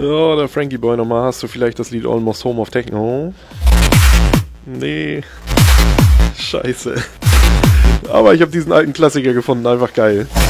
Ja, der Frankie Boy nochmal. Hast du vielleicht das Lied Almost Home of Techno? Nee. Scheiße. Aber ich habe diesen alten Klassiker gefunden. Einfach geil.